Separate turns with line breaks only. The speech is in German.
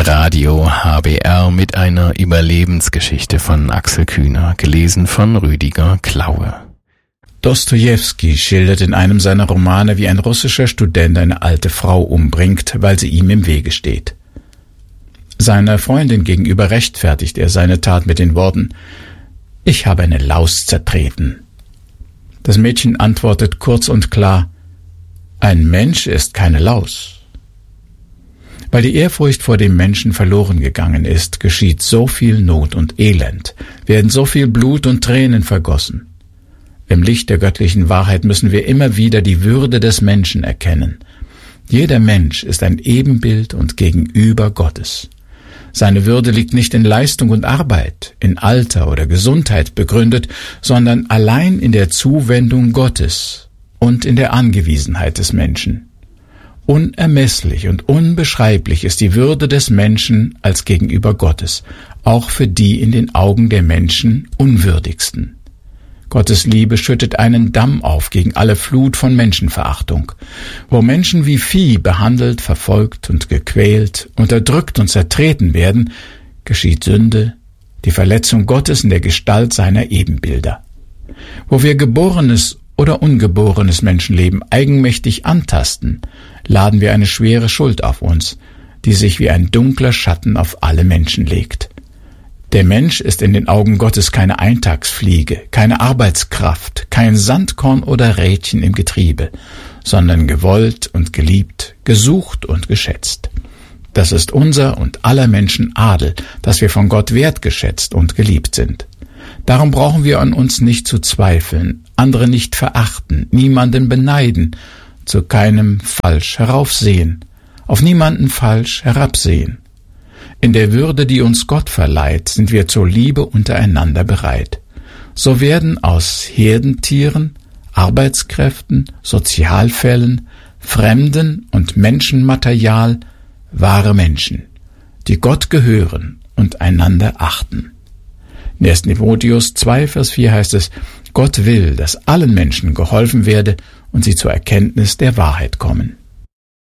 Radio HBR mit einer Überlebensgeschichte von Axel Kühner, gelesen von Rüdiger Klaue.
Dostojewski schildert in einem seiner Romane, wie ein russischer Student eine alte Frau umbringt, weil sie ihm im Wege steht. Seiner Freundin gegenüber rechtfertigt er seine Tat mit den Worten: »Ich habe eine Laus zertreten.« Das Mädchen antwortet kurz und klar: »Ein Mensch ist keine Laus.« Weil die Ehrfurcht vor dem Menschen verloren gegangen ist, geschieht so viel Not und Elend, werden so viel Blut und Tränen vergossen. Im Licht der göttlichen Wahrheit müssen wir immer wieder die Würde des Menschen erkennen. Jeder Mensch ist ein Ebenbild und Gegenüber Gottes. Seine Würde liegt nicht in Leistung und Arbeit, in Alter oder Gesundheit begründet, sondern allein in der Zuwendung Gottes und in der Angewiesenheit des Menschen. Unermesslich und unbeschreiblich ist die Würde des Menschen als Gegenüber Gottes, auch für die in den Augen der Menschen unwürdigsten. Gottes Liebe schüttet einen Damm auf gegen alle Flut von Menschenverachtung. Wo Menschen wie Vieh behandelt, verfolgt und gequält, unterdrückt und zertreten werden, geschieht Sünde, die Verletzung Gottes in der Gestalt seiner Ebenbilder. Wo wir geborenes oder ungeborenes Menschenleben eigenmächtig antasten, laden wir eine schwere Schuld auf uns, die sich wie ein dunkler Schatten auf alle Menschen legt. Der Mensch ist in den Augen Gottes keine Eintagsfliege, keine Arbeitskraft, kein Sandkorn oder Rädchen im Getriebe, sondern gewollt und geliebt, gesucht und geschätzt. Das ist unser und aller Menschen Adel, dass wir von Gott wertgeschätzt und geliebt sind. Darum brauchen wir an uns nicht zu zweifeln, andere nicht verachten, niemanden beneiden, zu keinem falsch heraufsehen, auf niemanden falsch herabsehen. In der Würde, die uns Gott verleiht, sind wir zur Liebe untereinander bereit. So werden aus Herdentieren, Arbeitskräften, Sozialfällen, Fremden und Menschenmaterial wahre Menschen, die Gott gehören und einander achten. In 1. Timotheus 2, Vers 4 heißt es: Gott will, dass allen Menschen geholfen werde und sie zur Erkenntnis der Wahrheit kommen.